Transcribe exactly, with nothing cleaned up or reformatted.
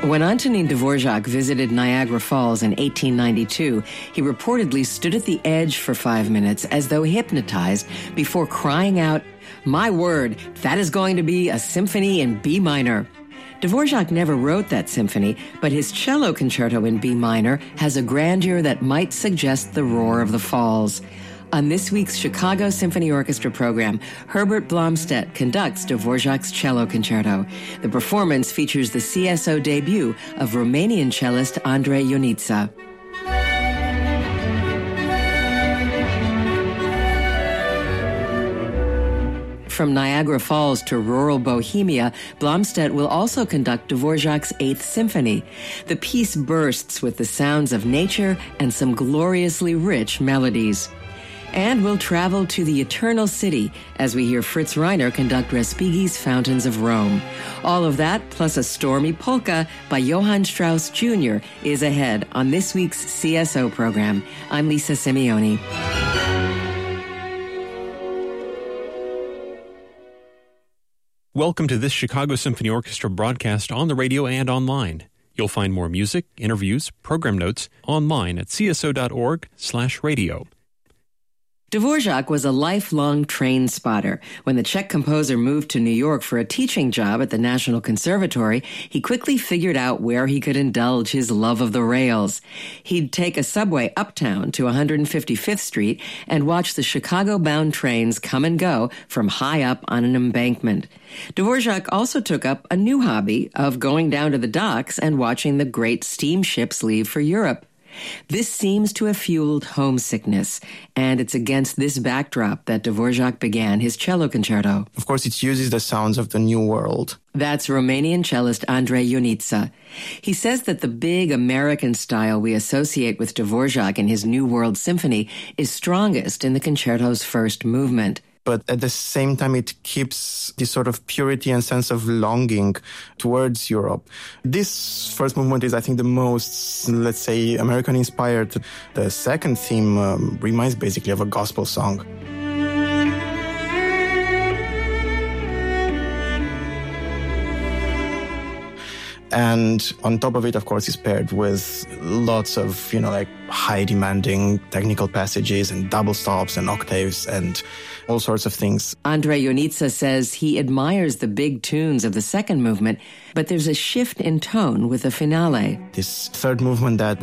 When Antonin Dvorak visited Niagara Falls in eighteen ninety-two, he reportedly stood at the edge for five minutes as though hypnotized before crying out, "My word, that is going to be a symphony in B minor." Dvorak never wrote that symphony, but his cello concerto in B minor has a grandeur that might suggest the roar of the falls. On this week's Chicago Symphony Orchestra program, Herbert Blomstedt conducts Dvorak's cello concerto. The performance features the C S O debut of Romanian cellist Andrei Ionita. From Niagara Falls to rural Bohemia, Blomstedt will also conduct Dvorak's Eighth Symphony. The piece bursts with the sounds of nature and some gloriously rich melodies. And we'll travel to the Eternal City as we hear Fritz Reiner conduct Respighi's Fountains of Rome. All of that, plus a stormy polka by Johann Strauss Junior is ahead on this week's C S O program. I'm Lisa Simeoni. Welcome to this Chicago Symphony Orchestra broadcast on the radio and online. You'll find more music, interviews, program notes online at c s o dot org slash radio. Dvorak was a lifelong train spotter. When the Czech composer moved to New York for a teaching job at the National Conservatory, he quickly figured out where he could indulge his love of the rails. He'd take a subway uptown to one hundred fifty-fifth Street and watch the Chicago-bound trains come and go from high up on an embankment. Dvorak also took up a new hobby of going down to the docks and watching the great steamships leave for Europe. This seems to have fueled homesickness, and it's against this backdrop that Dvorak began his cello concerto. Of course, it uses the sounds of the New World. That's Romanian cellist Andrei Ionita. He says that the big American style we associate with Dvorak in his New World Symphony is strongest in the concerto's first movement. But at the same time, it keeps this sort of purity and sense of longing towards Europe. This first movement is, I think, the most, let's say, American-inspired. The second theme um, reminds basically of a gospel song. And on top of it, of course, is paired with lots of, you know, like high demanding technical passages and double stops and octaves and all sorts of things. Andrei Ionita says he admires the big tunes of the second movement, but there's a shift in tone with the finale. This third movement that